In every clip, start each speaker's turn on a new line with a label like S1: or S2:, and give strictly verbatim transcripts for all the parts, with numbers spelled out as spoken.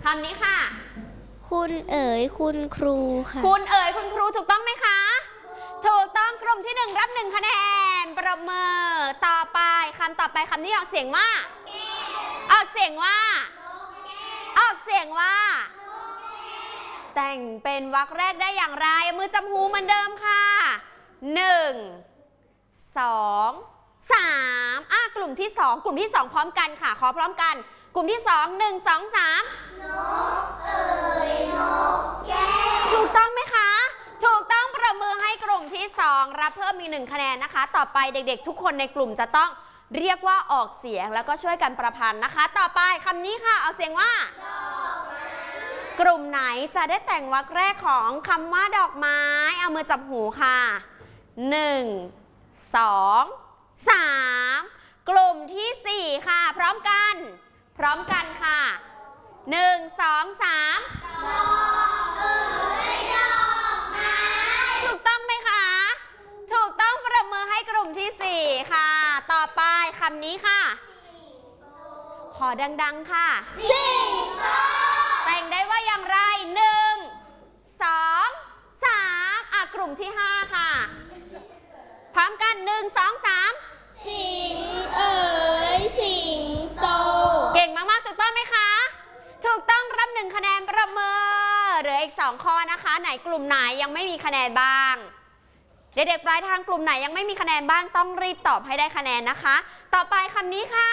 S1: คำนี้ค่ะ
S2: คุณเอ๋ยคุณครูค่ะ
S1: คุณเอ๋ยคุณครูถูกต้องไหมคะถูกต้องกลุ่มที่หนึ่งรับหนึ่งคะแนนประเมินต่อไปคำต่อไปคำนี้ออกเสียงว่าออกเสียงว่าออกเสียงว่าแต่งเป็นวรรคแรกได้อย่างไรมือจับหูเหมือนเดิมค่ะหนึ่งสองสามอ่ะกลุ่มที่สองกลุ่มที่สองพร้อมกันค่ะขอพร้อมกันกลุ่มที่สองหนึ่งสองสามนกเอ๋ยนกแก้วถูกต้องไหมคะถูกต้องประมือให้กลุ่มที่สองรับเพิ่มมีหนึ่งคะแนนนะคะต่อไปเด็กๆทุกคนในกลุ่มจะต้องเรียกว่าออกเสียงแล้วก็ช่วยกันประพันธ์นะคะต่อไปคำนี้ค่ะเอาเสียงว่ากลุ่มไหนจะได้แต่งวรรคแรกของคำว่าดอกไม้เอามือจับหูค่ะหนึ่งสองสามกลุ่มที่สี่ค่ะพร้อมกันพร้อมกันค่ะหนึ่งสองสามดอกเอ๋ยดอกไม้ถูกต้องไหมคะถูกต้องประมือให้กลุ่มที่สี่ค่ะต่อไปคำนี้ค่ะขอดังๆค่ะสิงโตแต่งได้ว่าอย่างไรหนึ่งสองสามอ่ะกลุ่มที่ห้าค่ะพร้อมกันหนึ่งสองสามสิงเอ๋ยสิงโตเก่งมากๆถูกต้องไหมคะถูกต้องรับหนึ่งคะแนนประเมินเหลืออีกสองข้อนะคะไหนกลุ่มไหนยังไม่มีคะแนนบ้างเด็กๆปลายทางกลุ่มไหนยังไม่มีคะแนนบ้างต้องรีบตอบให้ได้คะแนนนะคะต่อไปคำนี้ค่ะ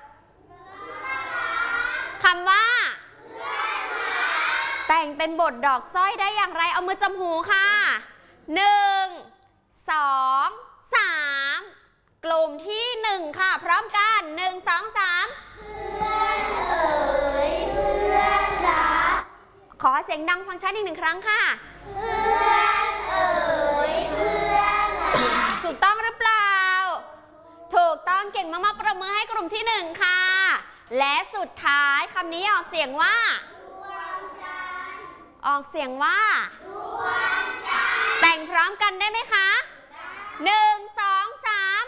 S1: คำว่าแต่งเป็นบทดอกสร้อยได้อย่างไรเอามือจับหูค่ะหนึ่งสองสามกลุ่มที่หนึ่งค่ะพร้อมกันหนึ่งสองสามเพื่อนเอ๋ยเพื่อนรักขอเสียงดังฟังชัดอีกหนึ่งครั้งค่ะเพื่อนเอ๋ยเพื่อนรักถูกต้องหรือเปล่าถูกต้องเก่งมากๆประมือให้กลุ่มที่หนึ่งค่ะและสุดท้ายคำนี้ออกเสียงว่าออกเสียงว่าแต่งพร้อมกันได้ไหมคะหนึ่งสองสาม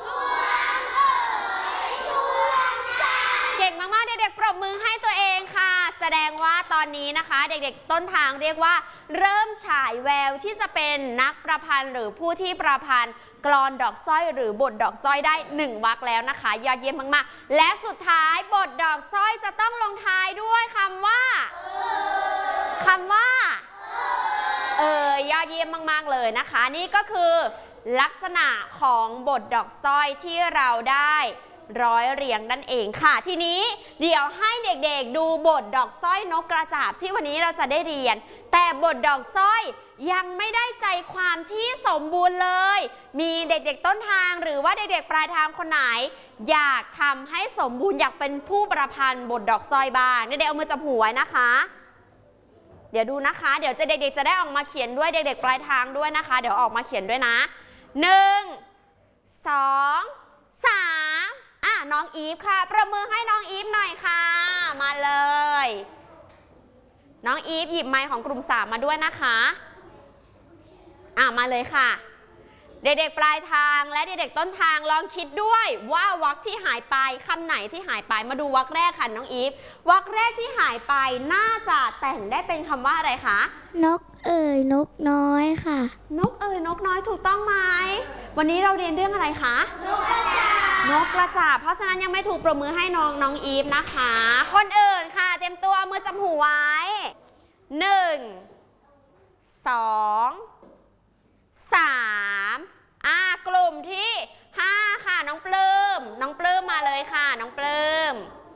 S1: เก่งมากๆเด็กๆปรบมือให้ตัวเองค่ะแสดงว่าตอนนี้นะคะเด็กๆต้นทางเรียกว่าเริ่มฉายแววที่จะเป็นนักประพันธ์หรือผู้ที่ประพันธ์กลอนดอกสร้อยหรือบทดอกสร้อยได้หนึ่งวรรคแล้วนะคะยอดเยี่ยมมากๆและสุดท้ายบทดอกสร้อยจะต้องลงท้ายด้วยคำว่าคำว่าเออยอดเยี่ยมมากๆเลยนะคะนี่ก็คือลักษณะของบทดอกสร้อยที่เราได้ร้อยเรียงนั่นเองค่ะทีนี้เดี๋ยวให้เด็กๆดูบทดอกสร้อยนกกระจาบที่วันนี้เราจะได้เรียนแต่บทดอกสร้อยยังไม่ได้ใจความที่สมบูรณ์เลยมีเด็กๆต้นทางหรือว่าเด็กๆปลายทางคนไหนอยากทำให้สมบูรณ์อยากเป็นผู้ประพันธ์บทดอกสร้อยบ้างเด็กๆเอามือจับหูไว้นะคะเดี๋ยวดูนะคะเดี๋ยวจะเด็กๆจะได้ออกมาเขียนด้วยเด็กๆปลายทางด้วยนะคะเดี๋ยวออกมาเขียนด้วยนะหนึ่งสองสามอ่ะน้องอีฟค่ะประมือให้น้องอีฟหน่อยค่ะมาเลยน้องอีฟหยิบไมค์ของกลุ่มสามมาด้วยนะคะอ่ะมาเลยค่ะเด็กๆปลายทางและเด็กๆต้นทางลองคิดด้วยว่าวรรคที่หายไปคำไหนที่หายไปมาดูวรรคแรกค่ะน้องอีฟวรรคแรกที่หายไปน่าจะแต่งได้เป็นคำว่าอะไรคะ
S2: นกเอ๋ยนกน้อยค่ะ
S1: นกเอ๋ยนกน้อยถูกต้องไหมวันนี้เราเรียนเรื่องอะไรคะนกกระจาบนกกระจาบเพราะฉะนั้นยังไม่ถูกปรบมือให้น้องน้องอีฟนะคะคนอื่นค่ะเต็มตัวมือจับหูไว้หนึ่งสองสามอ่ากลุ่มที่ห้าค่ะน้องปลื้มน้องปลื้มมาเลยค่ะน้องปลื้ม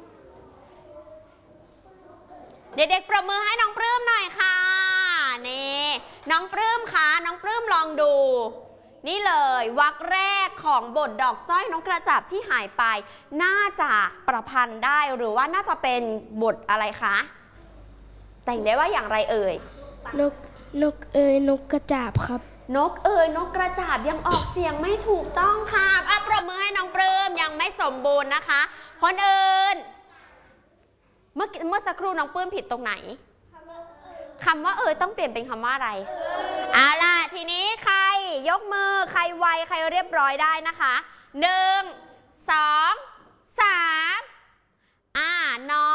S1: เด็กๆปรบมือให้น้องปลื้มหน่อยค่ะนี่น้องปลื้มคะน้องปลื้มลองดูนี่เลยวรรคแรกของบทดอกสร้อยนกกระจาบที่หายไปน่าจะประพันธ์ได้หรือว่าน่าจะเป็นบทอะไรคะแต่งได้ว่าอย่างไรเอ่ย
S2: นกนกเอ๋ยนกกระจาบครับ
S1: นกเอ๋ยนกกระจาบยังออกเสียงไม่ถูกต้องค่ะอ่ะปรบมือให้น้องปลื้มยังไม่สมบูรณ์นะคะคนอื่นเมื่อเมื่อสักครู่น้องปลื้มผิดตรงไหนคำว่าเอ๋ยต้องเปลี่ยนเป็นคำว่าอะไรเอาล่ะทีนี้ใครยกมือใครไวใครเรียบร้อยได้นะคะหนึ่งสองสามอ่าน้อ